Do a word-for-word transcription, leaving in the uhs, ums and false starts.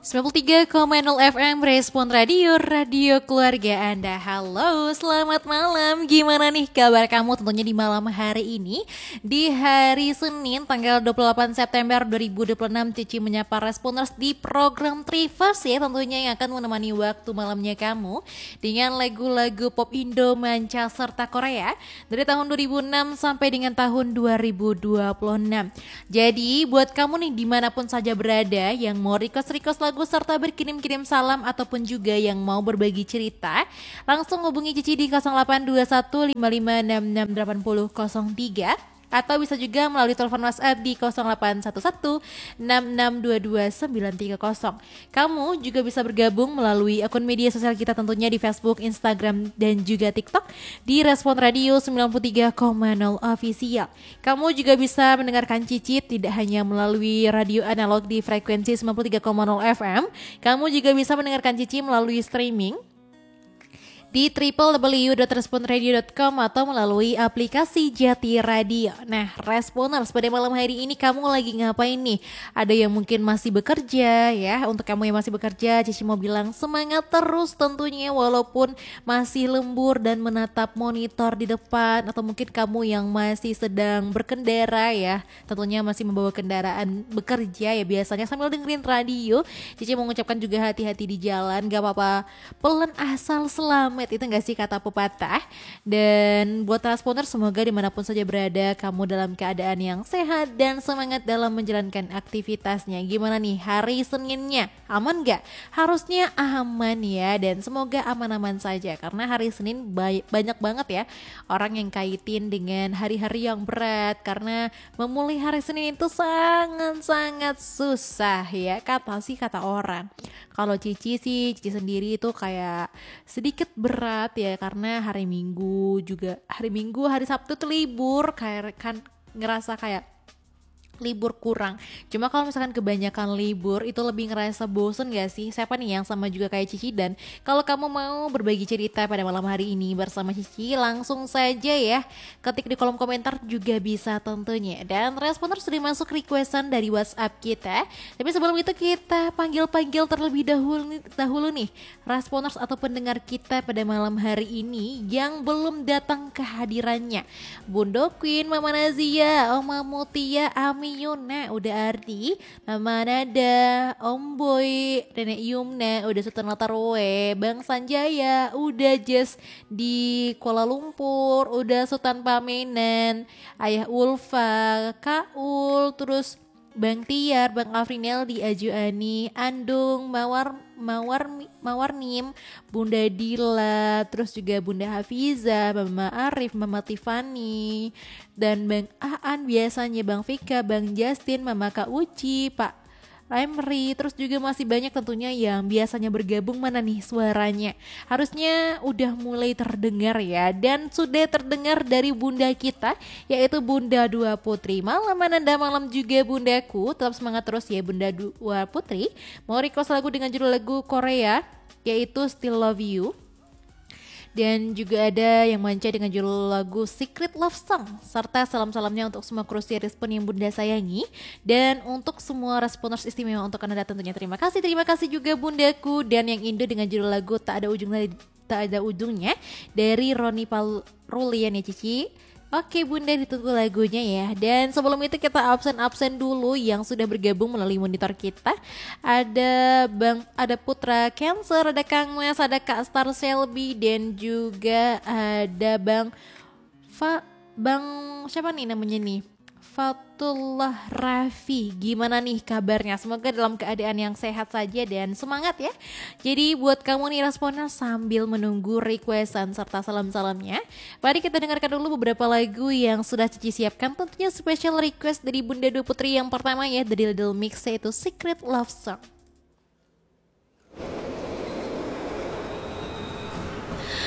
sembilan puluh tiga koma nol F M Respon Radio, radio keluarga Anda. Halo, selamat malam. Gimana nih kabar kamu tentunya di malam hari ini? Di hari Senin tanggal dua puluh delapan September dua ribu dua puluh enam, Cici menyapa Responers di program Trivers ya, tentunya yang akan menemani waktu malamnya kamu dengan lagu-lagu pop Indo, manca serta Korea dari tahun dua ribu enam sampai dengan tahun dua ribu dua puluh enam. Jadi buat kamu nih dimanapun saja berada yang mau request-request lagu serta berkirim-kirim salam ataupun juga yang mau berbagi cerita, langsung hubungi Cici di nol delapan dua satu lima lima enam enam delapan nol nol tiga atau bisa juga melalui telepon WhatsApp di nol delapan satu satu enam enam dua dua sembilan tiga nol. Kamu juga bisa bergabung melalui akun media sosial kita tentunya di Facebook, Instagram, dan juga TikTok di Respon Radio sembilan puluh tiga koma nol Official. Kamu juga bisa mendengarkan Cici tidak hanya melalui radio analog di frekuensi sembilan puluh tiga koma nol F M, kamu juga bisa mendengarkan Cici melalui streaming di w w w dot respon radio dot com atau melalui aplikasi Jati Radio. Nah, Responers, pada malam hari ini kamu lagi ngapain nih? Ada yang mungkin masih bekerja ya. Untuk kamu yang masih bekerja, Cici mau bilang semangat terus tentunya walaupun masih lembur dan menatap monitor di depan, atau mungkin kamu yang masih sedang berkendara ya, tentunya masih membawa kendaraan bekerja ya biasanya sambil dengerin radio. Cici mau mengucapkan juga hati-hati di jalan, gak apa-apa, pelan asal selamat, itu gak sih kata pepatah. Dan buat Responer, semoga dimanapun saja berada kamu dalam keadaan yang sehat dan semangat dalam menjalankan aktivitasnya. Gimana nih hari Seninnya, aman gak? Harusnya aman ya, dan semoga aman-aman saja karena hari Senin bay- banyak banget ya orang yang kaitin dengan hari-hari yang berat, karena memulai hari Senin itu sangat-sangat susah ya, kata sih kata orang. Kalau Cici sih, Cici sendiri itu kayak sedikit berat ya, karena hari Minggu juga, hari Minggu, hari Sabtu tuh libur, kayak kan ngerasa kayak libur kurang. Cuma kalau misalkan kebanyakan libur itu lebih ngerasa bosen gak sih? Siapa nih yang sama juga kayak Cici? Dan kalau kamu mau berbagi cerita pada malam hari ini bersama Cici, langsung saja ya ketik di kolom komentar juga bisa tentunya. Dan Responer sudah masuk requestan dari WhatsApp kita. Tapi sebelum itu kita panggil-panggil terlebih dahulu, dahulu nih Responers atau pendengar kita pada malam hari ini yang belum datang kehadirannya. Bunda Queen, Mama Nazia, Oma Mutia, Ami Yuna, udah Ardi, Mama Nada, Om Boy, Nenek Yumna, udah Sultan Latarwe, Bang Sanjaya, udah Jess di Kuala Lumpur, udah Sultan Pamenan, Ayah Ulfa, Kak Ul, terus Bang Tiar, Bang Afrinel di Aju Ani, Andung, Mawar, Mawar, Mawar Nim, Bunda Dila, terus juga Bunda Hafiza, Mama Arif, Mama Tiffany, dan Bang Aan biasanya, Bang Vika, Bang Justin, Mama Kak Uci, Pak Lemri, terus juga masih banyak tentunya yang biasanya bergabung. Mana nih suaranya? Harusnya udah mulai terdengar ya, dan sudah terdengar dari bunda kita, yaitu Bunda Dua Putri. Malam Ananda, malam juga bundaku, tetap semangat terus ya Bunda Dua Putri. Mau request lagu dengan judul lagu Korea, yaitu Still Love You. Dan juga ada yang manca dengan judul lagu Secret Love Song, serta salam-salamnya untuk semua krusi Respon yang Bunda sayangi, dan untuk semua Responers istimewa untuk Anda tentunya. Terima kasih, terima kasih juga bundaku. Dan yang Indo dengan judul lagu Tak Ada Ujungnya, Tak Ada Ujungnya dari Roni Parulian ya Cici. Oke Bunda, ditunggu lagunya ya. Dan sebelum itu kita absen-absen dulu yang sudah bergabung melalui monitor kita. Ada Bang, ada Putra Cancer, ada Kang Mas, ada Kak Star Selby, dan juga ada Bang Fa, Bang siapa nih namanya nih? Fatullah Raffi. Gimana nih kabarnya? Semoga dalam keadaan yang sehat saja dan semangat ya. Jadi buat kamu nih Responer, sambil menunggu requestan serta salam-salamnya, mari kita dengarkan dulu beberapa lagu yang sudah Cici siapkan. Tentunya special request dari Bunda Dua Putri yang pertama ya, dari Little Mix, yaitu Secret Love Song.